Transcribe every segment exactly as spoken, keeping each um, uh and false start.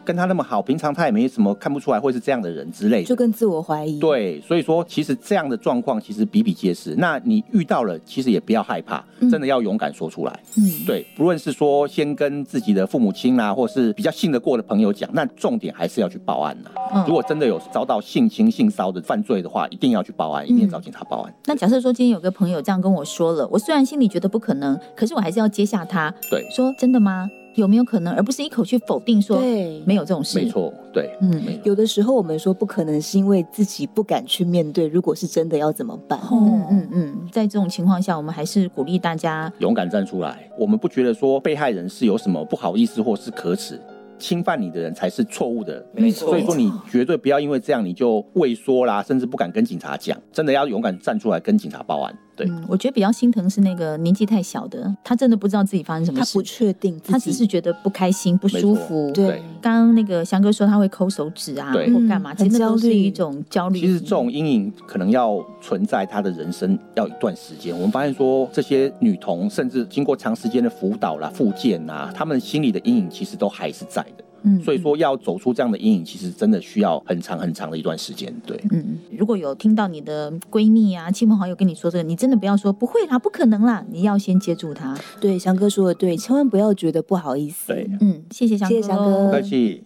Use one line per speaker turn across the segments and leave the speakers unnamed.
跟他那么好，平常他也没什么看不出来会是这样的人之类的，
就跟自我怀疑。
对，所以说其实这样的状况其实比比皆是。那你遇到了，其实也不要害怕，真的要勇敢说出来。嗯，对，不论是说先跟自己的父母亲啦，或是比较信得过的朋友讲，那重点还是要去报案啦。嗯，如果真的有遭到性侵、性骚的犯罪的话，一定要去报案，一定要找警察报案。
那假设说今天有个朋友这样跟我说了，我虽然心里觉得不可能，可是我还是要接下他。
对，
说真的吗？有没有可能，而不是一口去否定说
对
没有这种事。
没错，对，
嗯，有的时候我们说不可能，是因为自己不敢去面对。如果是真的，要怎么办？
嗯嗯嗯，在这种情况下，我们还是鼓励大家
勇敢站出来。我们不觉得说被害人是有什么不好意思或是可耻。侵犯你的人才是错误的，
没错。
所以说你绝对不要因为这样你就畏缩啦，甚至不敢跟警察讲，真的要勇敢站出来跟警察报案。对、嗯，
我觉得比较心疼是那个年纪太小的，他真的不知道自己发生什么事，
他不确定自己，
他只是觉得不开心、不舒服。
对，
刚刚那个翔哥说他会抠手指啊，或干嘛，其实那都是一种焦虑。
其实这种阴影可能要存在他的人生要一段时间。我们发现说，这些女童甚至经过长时间的辅导啦、复健啊，她们心里的阴影其实都还是在的。嗯，所以说要走出这样的阴影，其实真的需要很长很长的一段时间。对，
嗯，如果有听到你的闺蜜啊、亲朋好友跟你说这个，你真的不要说不会啦、不可能啦，你要先接住他。
对，翔哥说的对，千万不要觉得不好意思。
对，
嗯，谢谢翔哥，
谢谢翔哥，
不客气。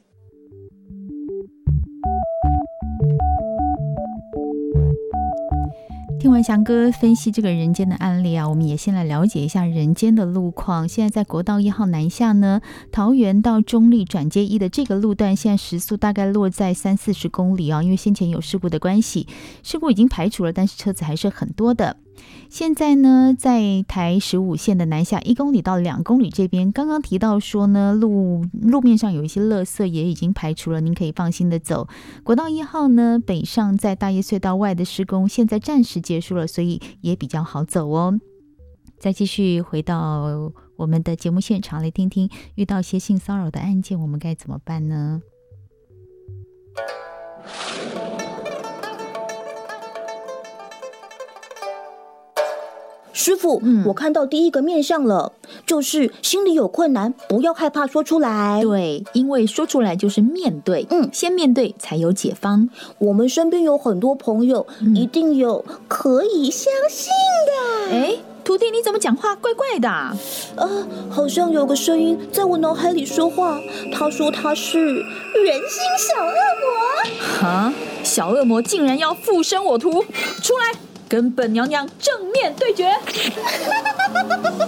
听完翔哥分析这个人间的案例啊，我们也先来了解一下人间的路况。现在在国道一号南下呢，桃园到中壢转接一的这个路段，现在时速大概落在三四十公里啊，因为先前有事故的关系，事故已经排除了，但是车子还是很多的。现在呢，在台十五线的南下一公里到两公里这边，刚刚提到说呢，路路面上有一些垃圾也已经排除了，您可以放心的走。国道一号呢，北上在大叶隧道外的施工现在暂时结束了，所以也比较好走哦。再继续回到我们的节目现场来听听，遇到一些性骚扰的案件，我们该怎么办呢？
师傅、嗯，我看到第一个面向了，就是心里有困难，不要害怕说出来。
对，因为说出来就是面对，嗯，先面对才有解方。
我们身边有很多朋友，嗯、一定有可以相信的。
哎，徒弟，你怎么讲话怪怪的啊？
呃，好像有个声音在我脑海里说话，他说他是人心小恶魔。
哈，小恶魔竟然要附身我徒，出来！跟本娘娘正面对决！
哎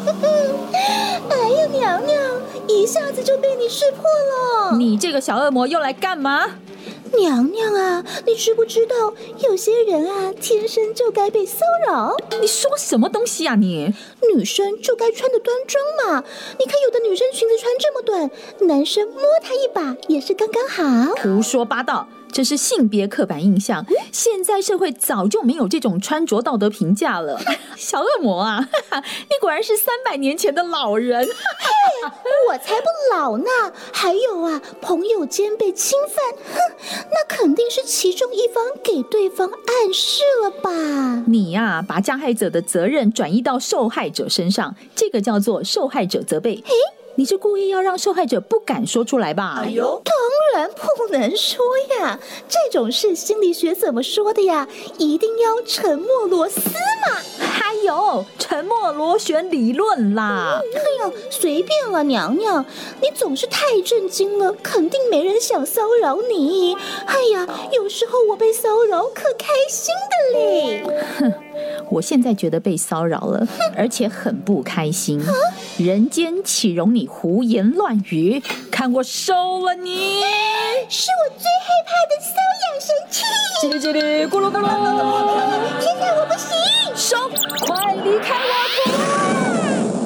呀，娘娘，一下子就被你识破了。
你这个小恶魔又来干嘛？
娘娘啊，你知不知道有些人啊，天生就该被骚扰？
你说什么东西啊你？
女生就该穿得端庄嘛。你看有的女生裙子穿这么短，男生摸她一把也是刚刚好。
胡说八道，这是性别刻板印象。现在社会早就没有这种穿着道德评价了。小恶魔啊，你果然是三百年前的老人。
嘿，我才不老呢。还有啊，朋友间被侵犯，哼，那肯定是其中一方给对方暗示了吧？
你呀、啊，把加害者的责任转移到受害者身上，这个叫做受害者责备。嘿，你是故意要让受害者不敢说出来吧？
哎呦，当然不能说呀，这种事心理学怎么说的呀？一定要沉默螺丝嘛。
还有沉默螺旋理论啦。
嗯、哎呀，随便了，娘娘，你总是太震惊了，肯定没人想骚扰你。哎呀，有时候我被骚扰可开心的嘞。
哼，我现在觉得被骚扰了，而且很不开心。人间岂容你胡言乱语？看我收了你！
是我最害怕的瘙痒神器。
叽里叽里，咕噜咕噜。
现在我不行，
收，快离开我！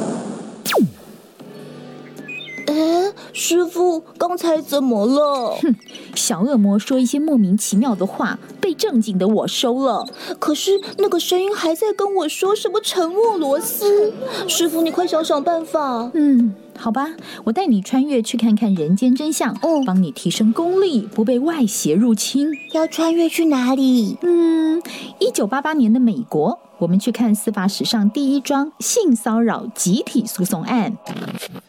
哎，师父，刚才怎么了？
哼，小恶魔说一些莫名其妙的话，被正经的我收了。
可是那个声音还在跟我说什么沉默螺丝。师父，你快想想办法。
嗯，好吧，我带你穿越去看看人间真相，嗯，帮你提升功力，不被外邪入侵。
要穿越去哪里？
嗯，一九八八年的美国，我们去看司法史上第一桩性骚扰集体诉讼案。